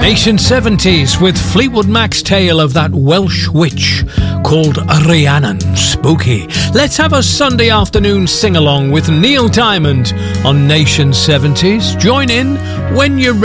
Nation 70s with Fleetwood Mac's tale of that Welsh witch called Rhiannon. Spooky. Let's have a Sunday afternoon sing-along with Neil Diamond on Nation 70s. Join in when you're ready.